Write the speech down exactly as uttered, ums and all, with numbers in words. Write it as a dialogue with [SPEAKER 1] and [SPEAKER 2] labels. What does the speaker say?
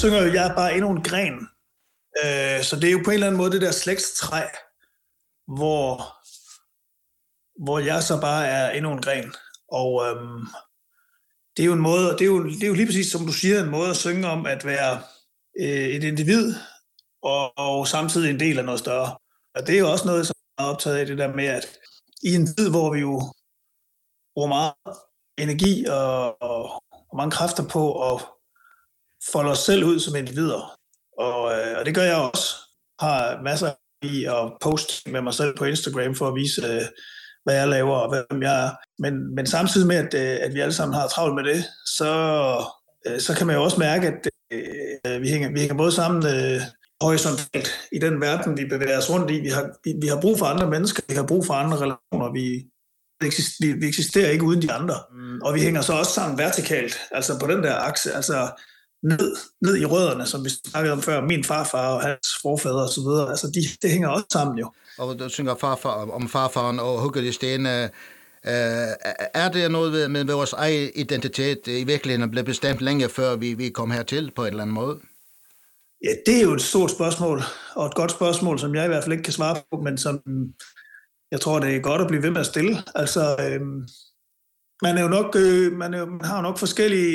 [SPEAKER 1] synger jo, jeg er bare endnu en gren. Øh, så det er jo på en eller anden måde det der slægtstræ, hvor, hvor jeg så bare er endnu en gren. Og øhm, det er jo en måde, det er jo, det er jo lige præcis som du siger, en måde at synge om at være øh, et individ, og, og samtidig en del af noget større. Og det er jo også noget, som jeg er optaget af, det der med, at i en tid, hvor vi jo bruger meget energi og, og, og mange kræfter på at folde os selv ud som individer. Og, øh, og det gør jeg også. Har masser i at poste med mig selv på Instagram for at vise, øh, hvad jeg laver og hvem jeg er. Men, men samtidig med, at, øh, at vi alle sammen har travlt med det, så, øh, så kan man jo også mærke, at øh, vi, hænger, vi hænger både sammen øh, horisontalt i den verden, vi bevæger os rundt i. Vi har, vi, vi har brug for andre mennesker, vi har brug for andre relationer. Vi, vi, vi eksisterer ikke uden de andre. Mm. Og vi hænger så også sammen vertikalt, altså på den der akse, altså ned, ned i rødderne, som vi snakkede om før, min farfar og hans forfædre og så videre. Altså de, det hænger også sammen jo.
[SPEAKER 2] Og du synger farfar, om farfaren og hugger i sten. Uh, er det noget med vores egen identitet i virkeligheden blev bestemt længe før vi, vi kom hertil på en eller anden måde?
[SPEAKER 1] Ja, det er jo et stort spørgsmål, og et godt spørgsmål, som jeg i hvert fald ikke kan svare på, men som jeg tror, det er godt at blive ved med at stille. Altså, øh, man er jo nok, øh, man, er jo, man har jo nok forskellige